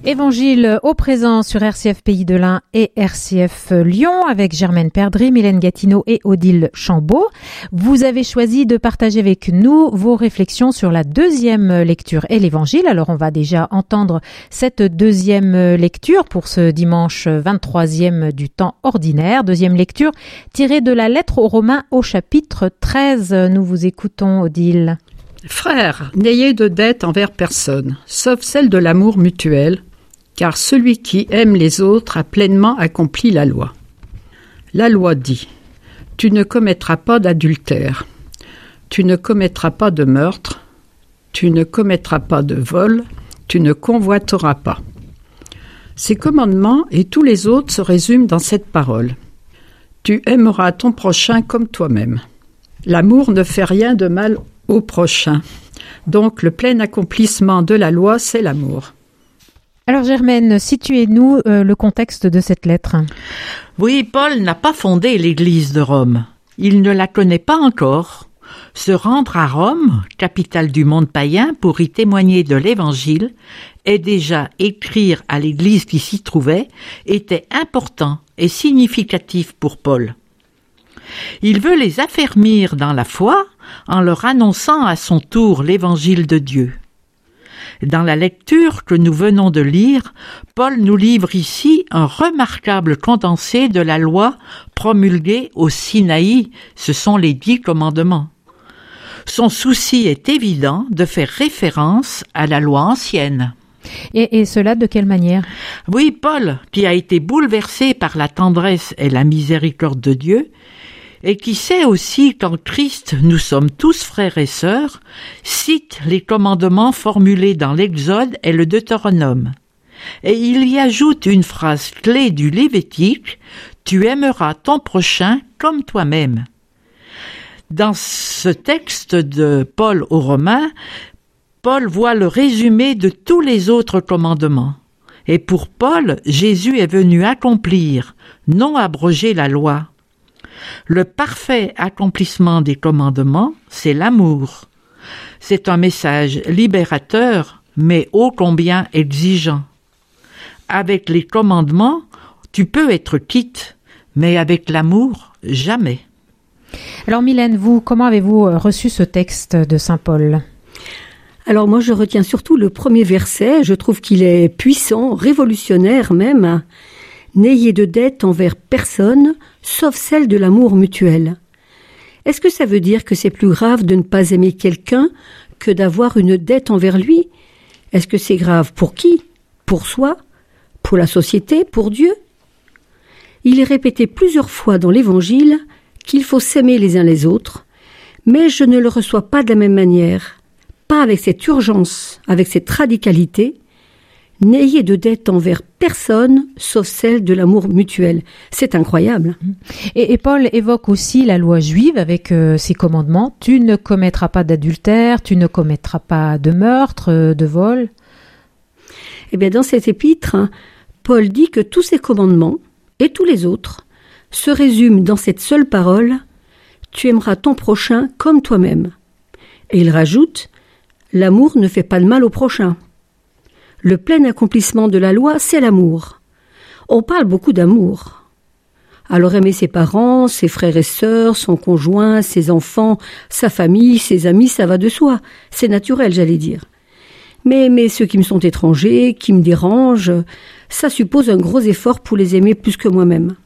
Évangile au présent sur RCF Pays de l'Ain et RCF Lyon avec Germaine Perdry, Mylène Gatineau et Odile Chambaud. Vous avez choisi de partager avec nous vos réflexions sur la deuxième lecture et l'Évangile. Alors on va déjà entendre cette deuxième lecture pour ce dimanche 23e du temps ordinaire. Deuxième lecture tirée de la lettre aux Romains au chapitre 13. Nous vous écoutons, Odile. Frères, n'ayez de dette envers personne, sauf celle de l'amour mutuel, car celui qui aime les autres a pleinement accompli la loi. La loi dit : tu ne commettras pas d'adultère, tu ne commettras pas de meurtre, tu ne commettras pas de vol, tu ne convoiteras pas. Ces commandements et tous les autres se résument dans cette parole : tu aimeras ton prochain comme toi-même. L'amour ne fait rien de mal au prochain. Donc le plein accomplissement de la loi, c'est l'amour. Alors Germaine, situez-nous le contexte de cette lettre. Oui, Paul n'a pas fondé l'Église de Rome. Il ne la connaît pas encore. Se rendre à Rome, capitale du monde païen, pour y témoigner de l'Évangile, et déjà écrire à l'Église qui s'y trouvait, était important et significatif pour Paul. Il veut les affermir dans la foi en leur annonçant à son tour l'Évangile de Dieu. Dans la lecture que nous venons de lire, Paul nous livre ici un remarquable condensé de la loi promulguée au Sinaï, ce sont les 10 commandements. Son souci est évident de faire référence à la loi ancienne. Et cela de quelle manière ? Oui, Paul, qui a été bouleversé par la tendresse et la miséricorde de Dieu, et qui sait aussi qu'en Christ nous sommes tous frères et sœurs, cite les commandements formulés dans l'Exode et le Deutéronome. Et il y ajoute une phrase clé du Lévitique : « Tu aimeras ton prochain comme toi-même ». Dans ce texte de Paul aux Romains, Paul voit le résumé de tous les autres commandements. Et pour Paul, Jésus est venu accomplir, non abroger la loi. Le parfait accomplissement des commandements, c'est l'amour. C'est un message libérateur, mais ô combien exigeant. Avec les commandements, tu peux être quitte, mais avec l'amour, jamais. Alors Mylène, comment avez-vous reçu ce texte de Saint Paul ? Alors moi, je retiens surtout le premier verset. Je trouve qu'il est puissant, révolutionnaire même. « N'ayez de dette envers personne, sauf celle de l'amour mutuel ». Est-ce que ça veut dire que c'est plus grave de ne pas aimer quelqu'un que d'avoir une dette envers lui ? Est-ce que c'est grave pour qui ? Pour soi ? Pour la société ? Pour Dieu ? Il est répété plusieurs fois dans l'Évangile qu'il faut s'aimer les uns les autres, mais je ne le reçois pas de la même manière, pas avec cette urgence, avec cette radicalité. N'ayez de dette envers personne, sauf celle de l'amour mutuel. C'est incroyable. Et Paul évoque aussi la loi juive avec ses commandements. Tu ne commettras pas d'adultère, tu ne commettras pas de meurtre, de vol. Eh bien, dans cet épître, Paul dit que tous ces commandements, et tous les autres, se résument dans cette seule parole : tu aimeras ton prochain comme toi-même. Et il rajoute : l'amour ne fait pas de mal au prochain. Le plein accomplissement de la loi, c'est l'amour. On parle beaucoup d'amour. Alors aimer ses parents, ses frères et sœurs, son conjoint, ses enfants, sa famille, ses amis, ça va de soi. C'est naturel, j'allais dire. Mais aimer ceux qui me sont étrangers, qui me dérangent, ça suppose un gros effort pour les aimer plus que moi-même.